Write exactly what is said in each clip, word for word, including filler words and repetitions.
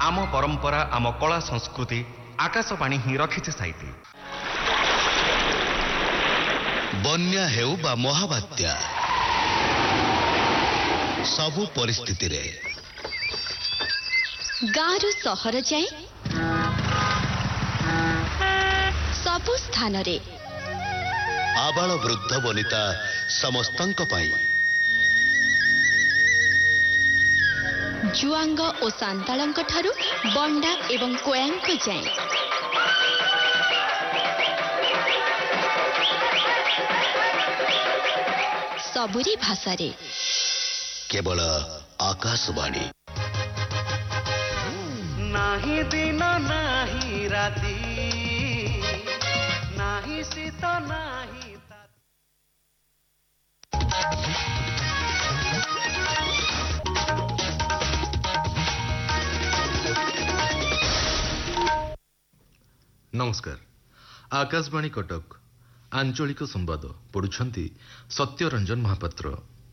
आम परंपरा आम कला संस्कृति आकाशवाणी ही रखिছে साइती। बन्या हेउ बा महाबात्या सबु परिस्थिति रे गारु सहर जाए सबु स्थान रे आबाल वृद्ध वनिता समस्तंक पाई जुआंग और सांतालंक ठारू बंडा एवं कोयांक जाए सबुरी भाषा रे केवल आकाशवाणी। नाही दिन नाही राती नाही शीत नाही नमस्कार। आकाशवाणी कटक आंचलिक संवाद पढ़ुछंती सत्यरंजन महापात्र।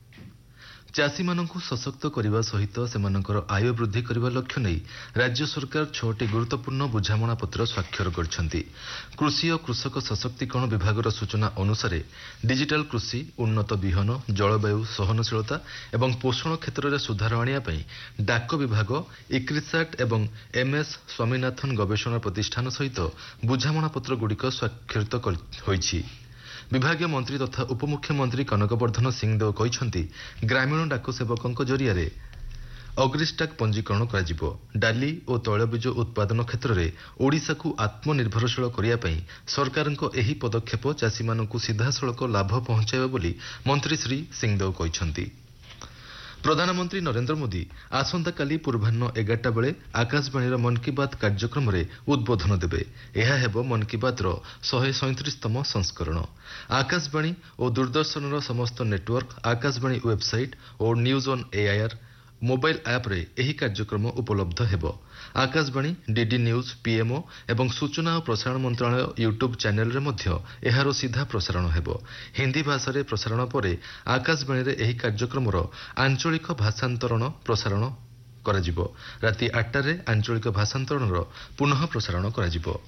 चाषी मानकु सशक्त करने सहित सेमानकर आय वृद्धि करने लक्ष्य नहीं राज्य सरकार छटी गुरुत्वपूर्ण बुझामणा पत्र स्वाक्षर करछंती। कृषि और कृषक सशक्तिकरण विभागर सूचना अनुसार डिजिटल कृषि, उन्नत बिहन, जलवायु सहनशीलता एवं पोषण क्षेत्र में सुधार आने डाक विभाग, इक्रिसाट एवं एमएस स्वामीनाथन गवेषणा प्रतिष्ठान सहित बुझामणा पत्र गुड़िक स्वाक्षरित होईछि। विभागीय मंत्री तथा उपमुख्यमंत्री कनकवर्धन सिंहदेव कहते ग्रामीण डाक सेवकों जरिया अग्रिस्टाक पंजीकरण कर डाली और तैलबीज उत्पादन क्षेत्र में ओडिशा को आत्मनिर्भरशील करने सरकार एही पदक्षेप चाषी मानकु सीधासलख लाभ पहुंचाइब बोली मंत्री श्री सिंहदेव कहते। प्रधानमंत्री नरेंद्र मोदी आसंता काली पूर्वाह्न एगारटा बेले आकाशवाणी मन की बात कार्यक्रम में उद्बोधन देवे। यह हेब मन की बात शहे सैंतीसतम संस्करण। आकाशवाणी और दूरदर्शन समस्त नेटवर्क, आकाशवाणी वेबसाइट और news on AIR mobile app रे एही कार्यक्रम उपलब्ध हेब। आकाशवाणी, डीडी न्यूज, पीएमओ एवं सूचना और प्रसारण मंत्रालय यूट्यूब चैनल रे मध्य एहारो सीधा प्रसारण हेब। हिंदी भाषा रे प्रसारण परे आकाशवाणी रे एही कार्यक्रम आंचलिक भाषांतरण प्रसारण कराजिबो। राति आठटा रे आंचलिक भाषांतरण पुनः प्रसारण कराजिबो।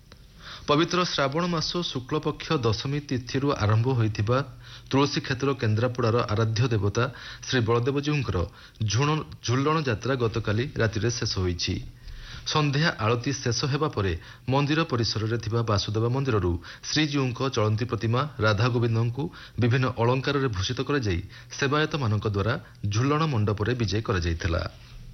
पवित्र श्रावण मास शुक्ल पक्ष दशमी तिथि आरंभ होइथिबा तुलसी क्षेत्र केन्द्रापड़ार आराध्य देवता श्री बलदेवजीउंकर झुलण यात्रा गतकाली राति शेष होईछि। संध्या आलती शेष हेबा परे मंदिर परिसर रे थिबा वासुदेव मंदिररू श्रीजीउंक चलंती प्रतिमा राधा गोविंदଙ୍କୁ विभिन्न अलंकार रे भूषित करा जाई सेवायत मानक द्वारा झुलण मंडप रे विजय करा जायथिला।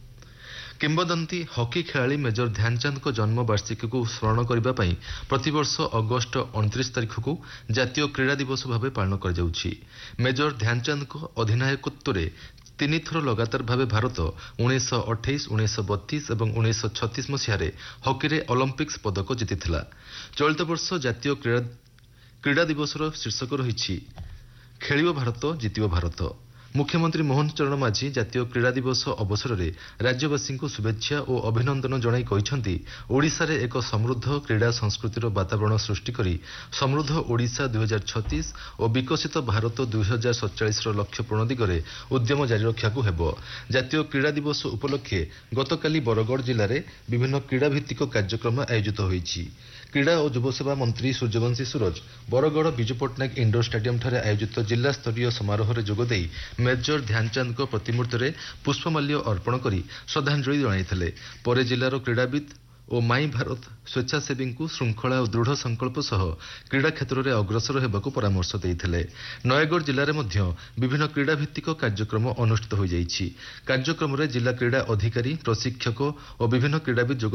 किंबदंती हॉकी खेलाड़ी मेजर ध्यानचंद को जन्मवार्षिकी को स्मरण करने पर प्रतिवर्ष अगस्ट उनतीस तारीख को जातीय क्रीड़ा दिवस भाव पालन कर जाउछि। मेजर ध्यानचंद को अधिनायकत्व में तीन थर लगातार भाव भारत उन्नीस अठाईस, उन्नीस बत्तीस और उन्नीस छत्तीस मसीह हॉकी रे ओलंपिक्स पदक जीतिथिला। चलित वर्ष जातीय क्रीड़ा क्रीड़ा दिवस शीर्षक रही खेलिबो भारत जितिबो भारत। मुख्यमंत्री मोहन चरण माझी जातीय क्रीड़ा दिवस अवसर में राज्यवासी को शुभेच्छा और अभिनंदन जणाई कहते ओडिशा रे एक समृद्ध क्रीड़ा संस्कृतिर वातावरण सृष्टि करी समृद्ध ओडिशा दुई हजार छत्तीस और विकसित भारत दुई हजार सतचाश लक्ष्य पूर्ण दिगरे उद्यम जारी रखा हेब। जातीय क्रीड़ा दिवस उपलक्षे गतकाली बरगढ़ जिले में विभिन्न क्रीड़ाभित्तिक कार्यक्रम आयोजित होईछि। क्रीड़ा और युवसेवा मंत्री सूर्यवंशी सूरज बरगढ़ विजु पट्टनायक इंडोर स्टेडियम ठारे आयोजित जिला स्तरीय समारोह में जोगदे मेजर ध्यानचंद को प्रतिमूर्ति में पुष्पमाल्य अर्पण कर श्रद्धांजलि जणाइथिले। परे जिलार क्रीड़ाविद और माई भारत स्वेच्छासेवी को श्रृंखला और दृढ़ संकल्प सह क्रीड़ा क्षेत्र में अग्रसर होगाकू परामर्श देइथिले। नयगढ़ जिले में विभिन्न क्रीड़ाभित्तिक कार्यक्रम अनुष्ठित हो जाइछि। कार्यक्रम में जिला क्रीड़ा अधिकारी, प्रशिक्षक और विभिन्न क्रीड़ाविद